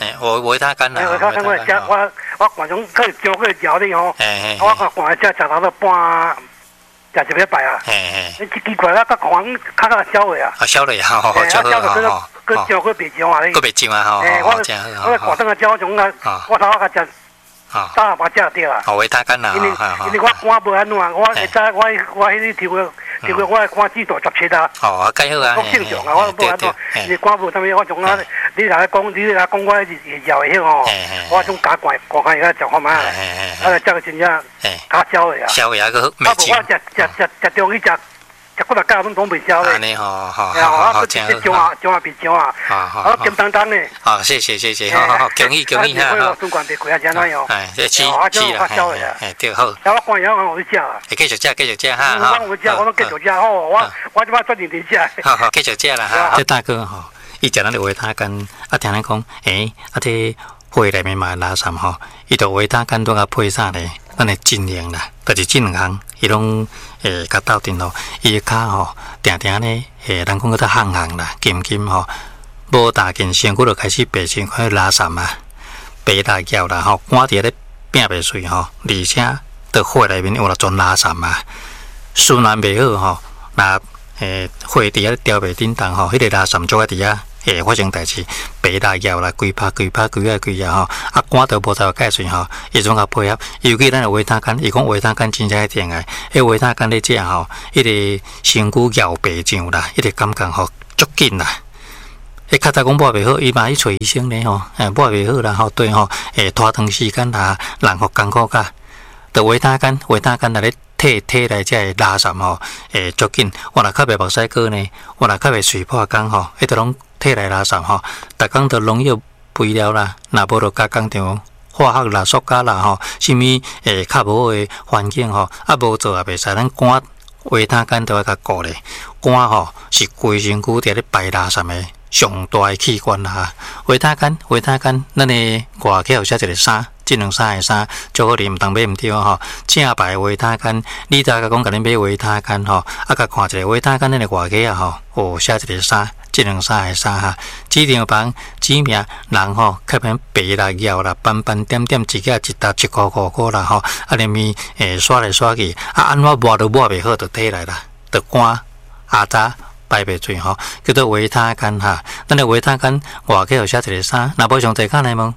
维他干啦， 维他干我食，我晚上可以招去摇你吼，我看食食到半。食一礼拜啊！你奇怪啦，甲狂较消的啊！ 消了呀，消了吼，佮招佮别招啊！ 佮别招啊！吼， 我寒顿个招种啊，我头我甲食，早把食掉啊！ 维他干啦， 因为我肝无安怎，我会知我迄个调过我的肝指数17啊！ 介好啊！ 我正常啊，我无安怎，因为肝无啥物，我从啊，你来讲，我药会晓吼，我种加罐开个食看卖，食个真正加消的啊！ 消的啊，佮无我食中去食骨头胶拢袂消的。 安尼好， 正好。姜啊别姜啊，咸淡淡的。 谢谢，好，恭喜哈！ 我中管别贵啊，真哪样？ 这吃啦，对好。 我看以后我去食啊。 继续食哈。 我食，我拢继续食吼，我即摆决定伫食。 好，继续食啦哈。这大哥吼，伊食咱的维他干，听咱讲，这血内面嘛拉散吼，伊就维他干都甲配啥咧？咱的尽量啦，就是这两项，伊拢甲斗阵咯。伊的骹吼，定咧，人讲叫做烘啦，金吼，无大件身躯就开始白身开始拉散啊，白大脚啦吼，肝伫咧拼袂碎吼，而且伫血内面有了全拉散啊，循环袂好吼，那血伫咧调袂叮当吼，迄个拉散足啊伫啊。发生代志，白大脚啦，规拍吼，肝都无在解水吼，伊种甲配合，尤其咱的维他干，伊讲维他干真正甜诶，迄维他干咧食吼，迄个身躯摇白上啦，迄个感觉吼足紧啦。迄较早讲抹袂好，伊嘛去找医生咧吼，抹袂好啦吼，对吼，拖长时间啦，人互艰苦甲，着维他干来咧。体内才会拉散吼，足紧。我若较袂目屎过呢，我若较袂水破工吼，迄都拢体内拉散吼。逐工都农药肥料啦，若无就加工场化学啦、塑胶啦吼，啥物较无好诶环境吼，无做也袂使。咱肝维他干都要甲顾咧，肝吼是规身躯伫咧排拉散诶上大诶器官啦。维他干，咱诶外口有写一个衫。这两衫的衫，最好你毋通买毋对吼。正牌维他干，你再甲讲甲恁买维他干吼，甲看一个维他干恁的外壳啊吼，写一个衫，这两衫的衫哈，指定房指明人吼，较免白啦、摇啦、斑斑点点，一个一沓1块啦吼，里面刷来刷去，安怎抹都抹袂好，就体内啦，就肝下早。排袂水吼，叫做维他干哈。咱的维他干外口有写一个啥？若无上侪看来问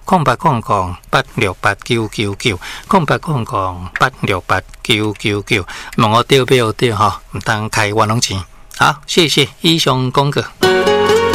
，0800-8689990，0800-8689999，问我对不对吼？毋通开冤枉钱。好，谢谢以上讲过。